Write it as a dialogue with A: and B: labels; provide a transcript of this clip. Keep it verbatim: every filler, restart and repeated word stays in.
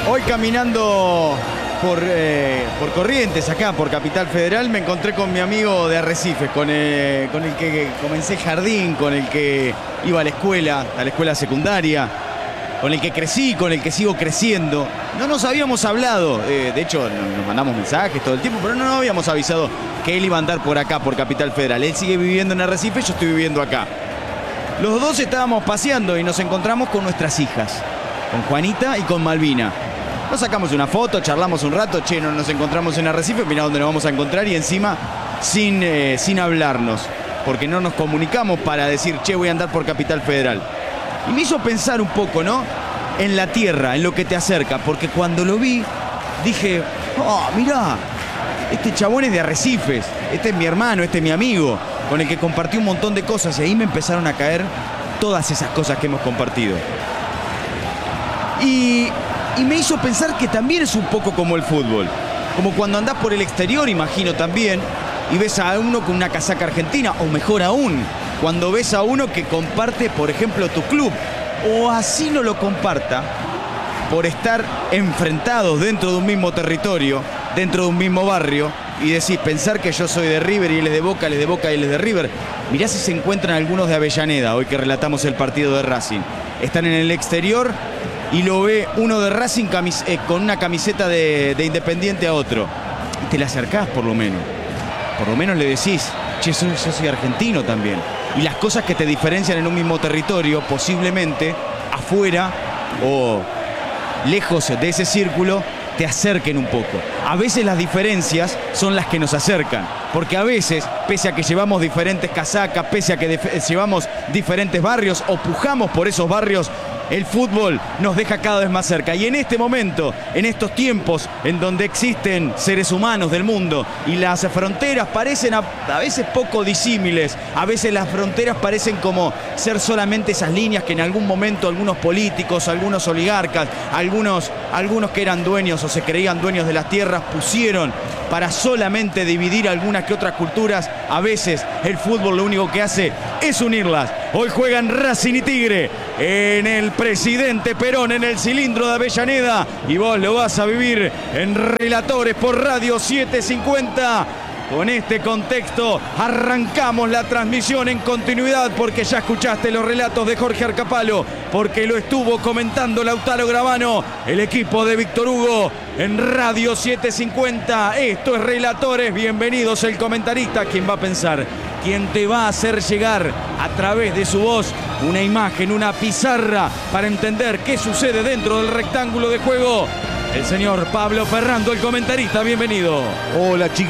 A: Hoy caminando por, eh, por Corrientes, acá por Capital Federal, me encontré con mi amigo de Arrecifes, con, eh, con el que comencé jardín, con el que iba a la escuela, a la escuela secundaria, con el que crecí, con el que sigo creciendo. No nos habíamos hablado, eh, de hecho nos mandamos mensajes todo el tiempo, pero no nos habíamos avisado que él iba a andar por acá, por Capital Federal. Él sigue viviendo en Arrecife, yo estoy viviendo acá. Los dos estábamos paseando y nos encontramos con nuestras hijas, con Juanita y con Malvina. Nos sacamos una foto, charlamos un rato, che, no nos encontramos en Arrecife, mirá dónde nos vamos a encontrar, y encima sin, eh, sin hablarnos, porque no nos comunicamos para decir, che, voy a andar por Capital Federal. Y me hizo pensar un poco, ¿no?, en la tierra, en lo que te acerca, porque cuando lo vi, dije, oh, mirá, este chabón es de Arrecifes, este es mi hermano, este es mi amigo, con el que compartí un montón de cosas, y ahí me empezaron a caer todas esas cosas que hemos compartido. Y... Y me hizo pensar que también es un poco como el fútbol. Como cuando andás por el exterior, imagino también, y ves a uno con una casaca argentina, o mejor aún, cuando ves a uno que comparte, por ejemplo, tu club, o así no lo comparta, por estar enfrentados dentro de un mismo territorio, dentro de un mismo barrio, y decís, pensar que yo soy de River y él es de Boca, él es de Boca y él es de River. Mirá si se encuentran algunos de Avellaneda, hoy que relatamos el partido de Racing. Están en el exterior y lo ve uno de Racing camis eh, con una camiseta de, de Independiente a otro. Y te le acercás por lo menos. Por lo menos le decís, che, yo, yo soy argentino también. Y las cosas que te diferencian en un mismo territorio, posiblemente afuera o lejos de ese círculo, te acerquen un poco. A veces las diferencias son las que nos acercan, porque a veces, pese a que llevamos diferentes casacas, pese a que llevamos diferentes barrios o pujamos por esos barrios, el fútbol nos deja cada vez más cerca. Y en este momento, en estos tiempos en donde existen seres humanos del mundo y las fronteras parecen a, a veces poco disímiles, a veces las fronteras parecen como ser solamente esas líneas que en algún momento algunos políticos, algunos oligarcas, algunos, algunos que eran dueños o se creían dueños de las tierras pusieron para solamente dividir algunas que otras culturas. A veces el fútbol lo único que hace es unirlas. Hoy juegan Racing y Tigre en el Presidente Perón, en el cilindro de Avellaneda, y vos lo vas a vivir en Relatores por Radio setecientos cincuenta. Con este contexto arrancamos la transmisión en continuidad, porque ya escuchaste los relatos de Jorge Arcapalo, porque lo estuvo comentando Lautaro Gravano, el equipo de Víctor Hugo en Radio setecientos cincuenta. Esto es Relatores, bienvenidos el comentarista, quien va a pensar, quien te va a hacer llegar a través de su voz una imagen, una pizarra para entender qué sucede dentro del rectángulo de juego. El señor Pablo Ferrando, el comentarista, bienvenido.
B: Hola, chiquillos.